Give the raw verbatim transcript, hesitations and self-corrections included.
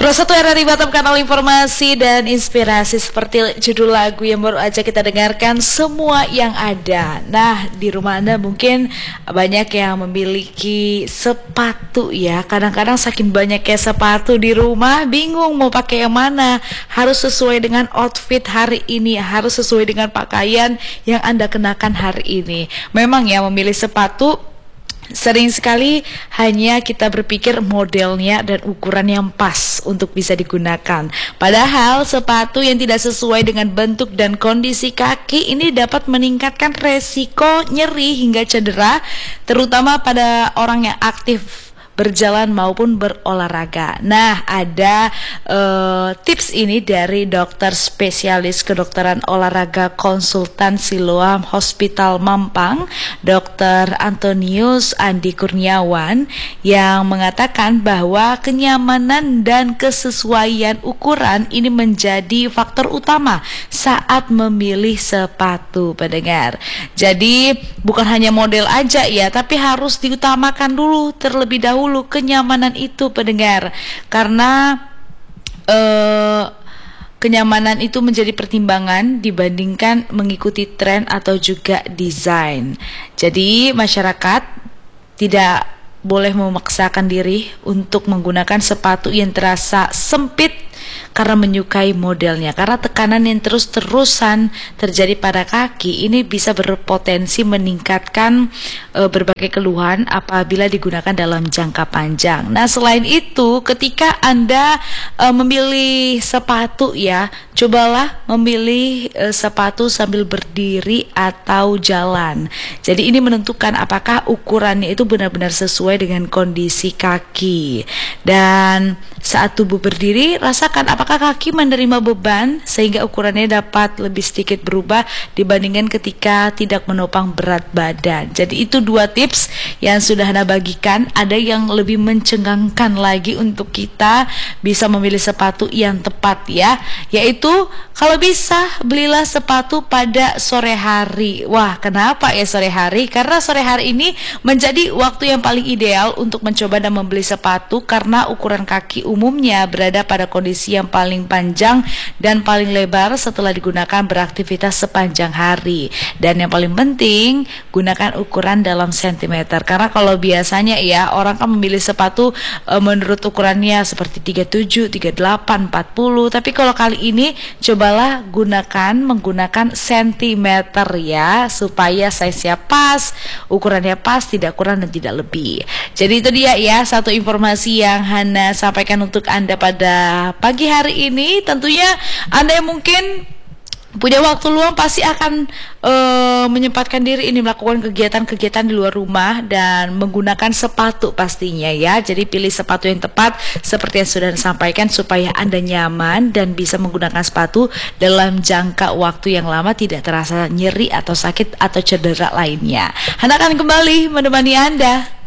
Satu era di Batam, kanal informasi dan inspirasi seperti judul lagu yang baru aja kita dengarkan, semua yang ada. Nah, di rumah Anda mungkin banyak yang memiliki sepatu ya. Kadang-kadang saking banyaknya sepatu di rumah, bingung mau pakai yang mana. Harus sesuai dengan outfit hari ini, harus sesuai dengan pakaian yang Anda kenakan hari ini. Memang ya, memilih sepatu sering sekali hanya kita berpikir modelnya dan ukuran yang pas untuk bisa digunakan. Padahal sepatu yang tidak sesuai dengan bentuk dan kondisi kaki ini dapat meningkatkan resiko nyeri hingga cedera, terutama pada orang yang aktif berjalan maupun berolahraga. Nah, ada uh, tips ini dari dokter spesialis kedokteran olahraga konsultan Siloam Hospital Mampang, dokter Antonius Andi Kurniawan, yang mengatakan bahwa kenyamanan dan kesesuaian ukuran ini menjadi faktor utama saat memilih sepatu, pendengar. Jadi bukan hanya model aja ya, tapi harus diutamakan dulu terlebih dahulu kenyamanan itu, pendengar, karena eh, kenyamanan itu menjadi pertimbangan dibandingkan mengikuti tren atau juga desain. Jadi masyarakat tidak boleh memaksakan diri untuk menggunakan sepatu yang terasa sempit karena menyukai modelnya, karena tekanan yang terus-terusan terjadi pada kaki ini bisa berpotensi meningkatkan e, berbagai keluhan apabila digunakan dalam jangka panjang. Nah, selain itu, ketika Anda e, memilih sepatu ya, cobalah memilih e, sepatu sambil berdiri atau jalan. Jadi ini menentukan apakah ukurannya itu benar-benar sesuai dengan kondisi kaki. Dan saat tubuh berdiri, rasakan apakah kaki menerima beban sehingga ukurannya dapat lebih sedikit berubah dibandingkan ketika tidak menopang berat badan. Jadi itu dua tips yang sudah Anda bagikan. Ada yang lebih mencengangkan lagi untuk kita bisa memilih sepatu yang tepat ya, yaitu kalau bisa belilah sepatu pada sore hari. Wah, kenapa ya sore hari? Karena sore hari ini menjadi waktu yang paling ideal untuk mencoba dan membeli sepatu, karena ukuran kaki umumnya berada pada kondisi yang paling panjang dan paling lebar setelah digunakan beraktivitas sepanjang hari. Dan yang paling penting, gunakan ukuran dalam sentimeter, karena kalau biasanya ya orang kan memilih sepatu e, menurut ukurannya seperti tiga puluh tujuh, tiga puluh delapan, empat puluh, tapi kalau kali ini cobalah gunakan menggunakan sentimeter ya, supaya size-nya pas, ukurannya pas, tidak kurang dan tidak lebih. Jadi itu dia ya, satu informasi yang Hana sampaikan untuk Anda pada pagi hari ini. Tentunya Anda yang mungkin punya waktu luang pasti akan uh, menyempatkan diri ini melakukan kegiatan-kegiatan di luar rumah dan menggunakan sepatu pastinya ya. Jadi pilih sepatu yang tepat seperti yang sudah disampaikan supaya Anda nyaman dan bisa menggunakan sepatu dalam jangka waktu yang lama, tidak terasa nyeri atau sakit atau cedera lainnya. Hana akan kembali menemani Anda.